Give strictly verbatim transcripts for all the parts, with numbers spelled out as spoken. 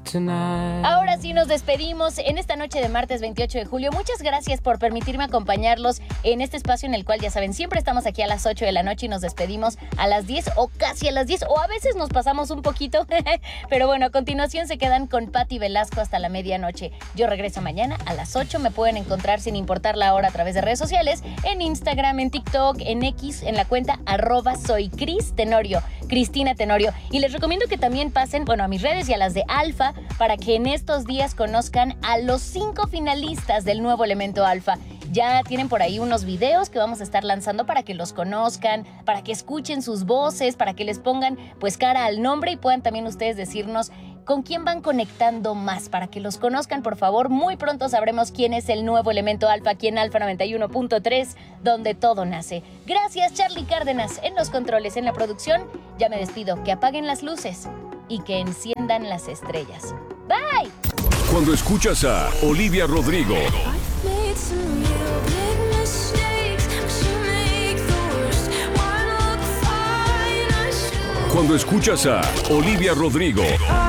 tonight. Ahora sí nos despedimos en esta noche de martes veintiocho de julio. Muchas gracias por permitirme acompañarlos en este espacio en el cual, ya saben, siempre estamos aquí a las ocho de la noche y nos despedimos a las diez o casi a las diez, o a veces nos pasamos un poquito. Pero bueno, a continuación se quedan con Patti Velasco hasta la medianoche. Yo regreso mañana a las ocho. Me pueden encontrar sin importar la hora a través de redes sociales, en Instagram, en TikTok, en X, en la cuenta arroba soy Cris Tenorio, Cristina Tenorio. Y les recomiendo que también pasen, bueno, a mis redes y a las de Alfa, para que en estos días conozcan a los cinco finalistas del nuevo Elemento Alfa. Ya tienen por ahí unos videos que vamos a estar lanzando para que los conozcan, para que escuchen sus voces, para que les pongan pues cara al nombre y puedan también ustedes decirnos con quién van conectando más, para que los conozcan, por favor. Muy pronto sabremos quién es el nuevo Elemento Alfa aquí en Alfa noventa y uno punto tres, donde todo nace. Gracias, Charlie Cárdenas, en los controles, en la producción. Ya me despido. Que apaguen las luces y que enciendan las estrellas. Bye. Cuando escuchas a Olivia Rodrigo, cuando escuchas a Olivia Rodrigo,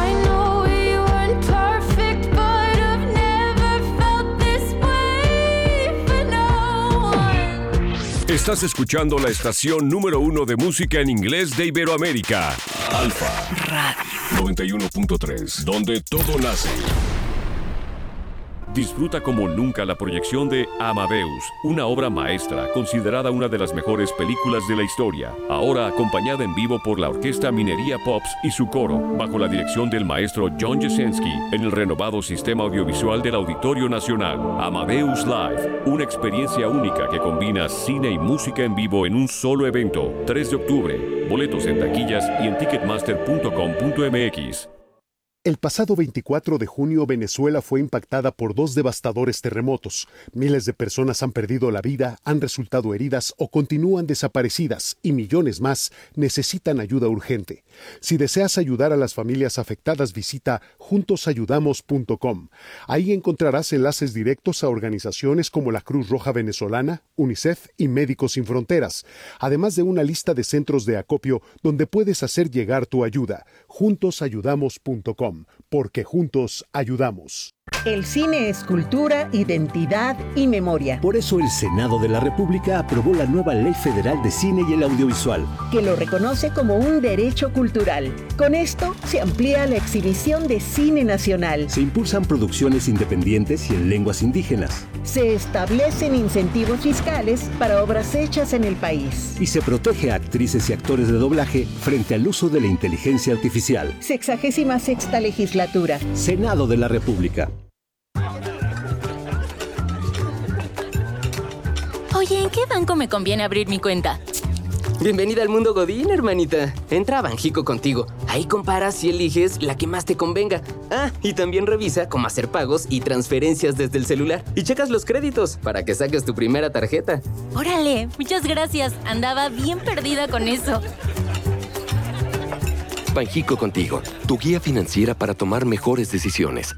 estás escuchando la estación número uno de música en inglés de Iberoamérica, Alfa Radio noventa y uno punto tres, donde todo nace. Disfruta como nunca la proyección de Amadeus, una obra maestra considerada una de las mejores películas de la historia, ahora acompañada en vivo por la Orquesta Minería Pops y su coro, bajo la dirección del maestro John Jasenski, en el renovado sistema audiovisual del Auditorio Nacional. Amadeus Live, una experiencia única que combina cine y música en vivo en un solo evento. tres de octubre, boletos en taquillas y en ticketmaster punto com punto m x. El pasado veinticuatro de junio, Venezuela fue impactada por dos devastadores terremotos. Miles de personas han perdido la vida, han resultado heridas o continúan desaparecidas, y millones más necesitan ayuda urgente. Si deseas ayudar a las familias afectadas, visita juntos ayudamos punto com. Ahí encontrarás enlaces directos a organizaciones como la Cruz Roja Venezolana, UNICEF y Médicos Sin Fronteras, además de una lista de centros de acopio donde puedes hacer llegar tu ayuda. juntos ayudamos punto com. Porque juntos ayudamos. El cine es cultura, identidad y memoria. Por eso el Senado de la República aprobó la nueva Ley Federal de Cine y el Audiovisual, que lo reconoce como un derecho cultural. Con esto se amplía la exhibición de cine nacional. Se impulsan producciones independientes y en lenguas indígenas. Se establecen incentivos fiscales para obras hechas en el país. Y se protege a actrices y actores de doblaje frente al uso de la inteligencia artificial. Sexagésima sexta legislatura. Senado de la República. Oye, ¿en qué banco me conviene abrir mi cuenta? Bienvenida al mundo Godín, hermanita. Entra a Banjico Contigo. Ahí comparas y eliges la que más te convenga. Ah, y también revisa cómo hacer pagos y transferencias desde el celular. Y checas los créditos para que saques tu primera tarjeta. Órale, muchas gracias. Andaba bien perdida con eso. Banjico Contigo, tu guía financiera para tomar mejores decisiones.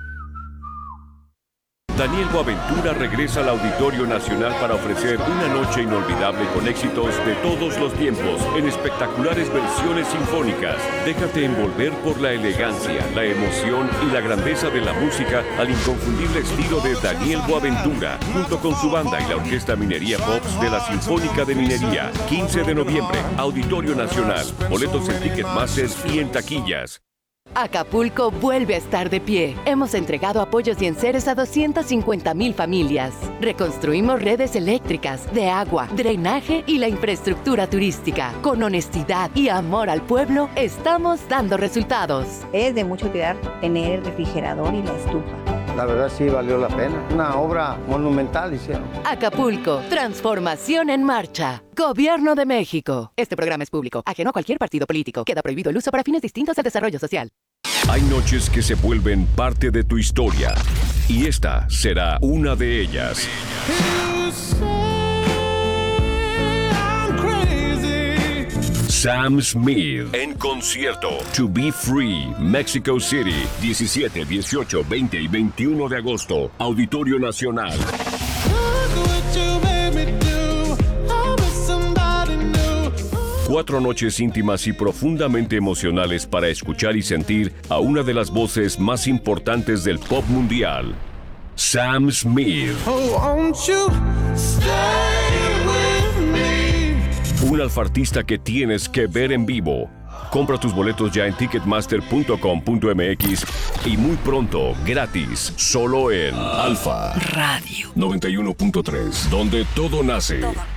Daniel Boaventura regresa al Auditorio Nacional para ofrecer una noche inolvidable con éxitos de todos los tiempos en espectaculares versiones sinfónicas. Déjate envolver por la elegancia, la emoción y la grandeza de la música al inconfundible estilo de Daniel Boaventura, junto con su banda y la Orquesta Minería Pops de la Sinfónica de Minería. quince de noviembre, Auditorio Nacional. Boletos en Ticketmaster y en taquillas. Acapulco vuelve a estar de pie. Hemos entregado apoyos y enseres a doscientas cincuenta mil familias. Reconstruimos redes eléctricas, de agua, drenaje y la infraestructura turística. Con honestidad y amor al pueblo, estamos dando resultados. Es de mucha utilidad tener el refrigerador y la estufa. La verdad sí valió la pena. Una obra monumental hicieron. Acapulco, transformación en marcha. Gobierno de México. Este programa es público, ajeno a cualquier partido político. Queda prohibido el uso para fines distintos al desarrollo social. Hay noches que se vuelven parte de tu historia. Y esta será una de ellas. Sam Smith en concierto. To Be Free, Mexico City, diecisiete, dieciocho, veinte y veintiuno de agosto. Auditorio Nacional. Cuatro noches íntimas y profundamente emocionales para escuchar y sentir a una de las voces más importantes del pop mundial, Sam Smith. Oh, won't you stay with me? Un alfartista que tienes que ver en vivo. Compra tus boletos ya en ticketmaster punto com punto m x y muy pronto, gratis, solo en Alfa Radio noventa y uno punto tres, donde todo nace.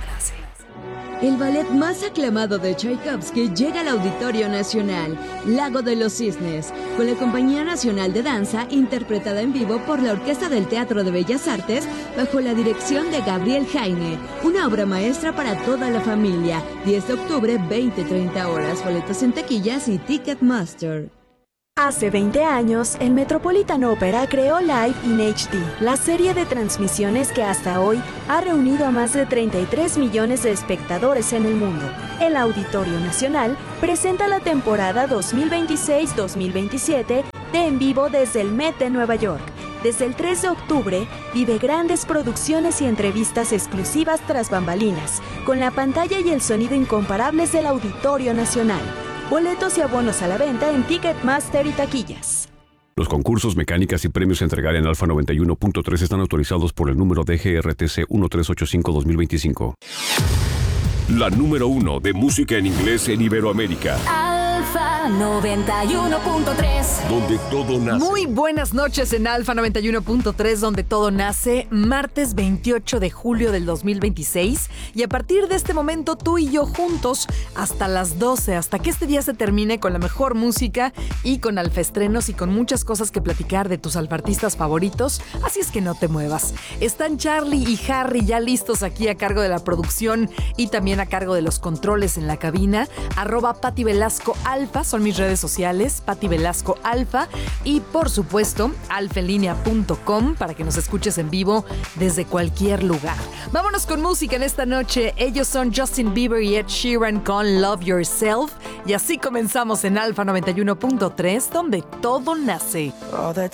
El ballet más aclamado de Tchaikovsky llega al Auditorio Nacional, Lago de los Cisnes, con la Compañía Nacional de Danza, interpretada en vivo por la Orquesta del Teatro de Bellas Artes, bajo la dirección de Gabriel Jaime. Una obra maestra para toda la familia. diez de octubre, veinte a treinta horas. Boletos en taquillas y Ticketmaster. Hace veinte años, el Metropolitan Opera creó Live in H D, la serie de transmisiones que hasta hoy ha reunido a más de treinta y tres millones de espectadores en el mundo. El Auditorio Nacional presenta la temporada dos mil veintiséis dos mil veintisiete de En Vivo desde el Met de Nueva York. Desde el tres de octubre, vive grandes producciones y entrevistas exclusivas tras bambalinas, con la pantalla y el sonido incomparables del Auditorio Nacional. Boletos y abonos a la venta en Ticketmaster y taquillas. Los concursos, mecánicas y premios a entregar en Alfa noventa y uno punto tres están autorizados por el número D G R T C uno tres ocho cinco guion dos mil veinticinco. La número uno de música en inglés en Iberoamérica. Alfa noventa y uno punto tres. Donde todo nace. Muy buenas noches en Alfa noventa y uno punto tres, donde todo nace, martes veintiocho de julio del dos mil veintiséis. Y a partir de este momento, tú y yo juntos hasta las doce, hasta que este día se termine con la mejor música y con alfaestrenos y con muchas cosas que platicar de tus alfartistas favoritos. Así es que no te muevas. Están Charlie y Harry ya listos aquí a cargo de la producción y también a cargo de los controles en la cabina. Arroba Pati Velasco Alfa son mis redes sociales, Pati Velasco Alfa, y por supuesto alfa en línea punto com para que nos escuches en vivo desde cualquier lugar. Vámonos con música en esta noche. Ellos son Justin Bieber y Ed Sheeran con Love Yourself, y así comenzamos en Alfa noventa y uno punto tres, donde todo nace. All that